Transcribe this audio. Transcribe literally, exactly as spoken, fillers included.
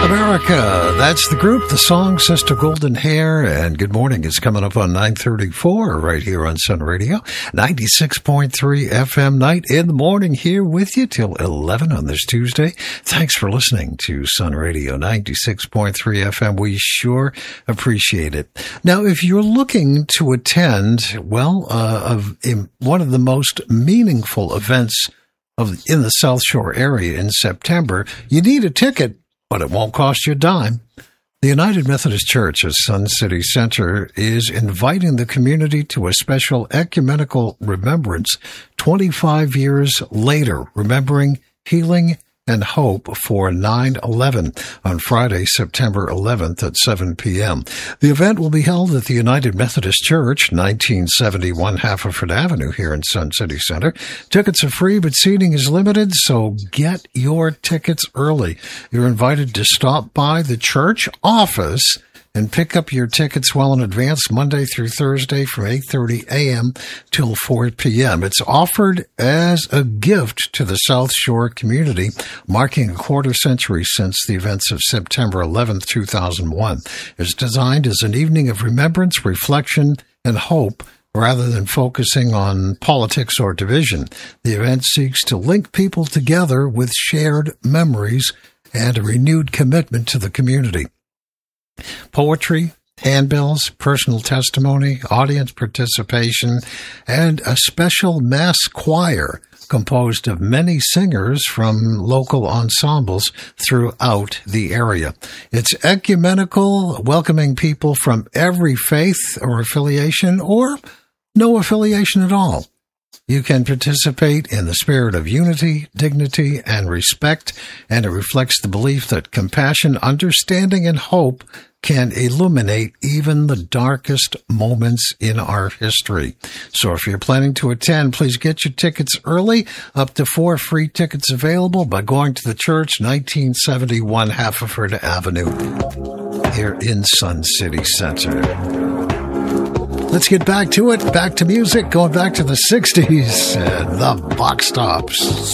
America, that's the group, the song Sister Golden Hair, and Good Morning is coming up on nine thirty-four right here on Sun Radio, ninety-six point three F M, Night in the Morning, here with you till eleven on this Tuesday. Thanks for listening to Sun Radio, ninety-six point three F M. We sure appreciate it. Now, if you're looking to attend, well, uh, of in one of the most meaningful events of in the South Shore area in September, you need a ticket, but it won't cost you a dime. The United Methodist Church of Sun City Center is inviting the community to a special ecumenical remembrance twenty-five years later, remembering healing and hope for nine eleven on Friday, September eleventh at seven p.m. The event will be held at the United Methodist Church, nineteen seventy-one Haverford Avenue here in Sun City Center. Tickets are free, but seating is limited, so get your tickets early. You're invited to stop by the church office and pick up your tickets well in advance, Monday through Thursday from eight thirty a.m. till four p.m. It's offered as a gift to the South Shore community, marking a quarter century since the events of September eleventh, two thousand one. It's designed as an evening of remembrance, reflection, and hope, rather than focusing on politics or division. The event seeks to link people together with shared memories and a renewed commitment to the community. Poetry, handbills, personal testimony, audience participation, and a special mass choir composed of many singers from local ensembles throughout the area. It's ecumenical, welcoming people from every faith or affiliation, or no affiliation at all. You can participate in the spirit of unity, dignity, and respect, and it reflects the belief that compassion, understanding, and hope can illuminate even the darkest moments in our history. So if you're planning to attend, please get your tickets early. Up to four free tickets available by going to the church, nineteen seventy-one Haverford Avenue, here in Sun City Center. Let's get back to it, back to music, going back to the sixties and the Box Tops.